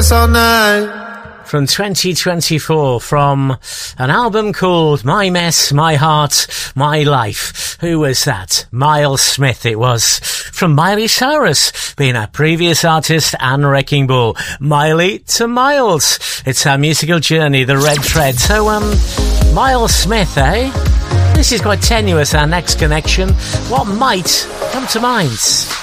dance all night. From 2024, from an album called My Mess, My Heart, My Life. Who was that? Miles Smith it was. From Miley Cyrus, being our previous artist and Wrecking Ball. Miley to Miles. It's our musical journey, the red thread. So, Miles Smith, eh? This is quite tenuous, our next connection. What might come to mind?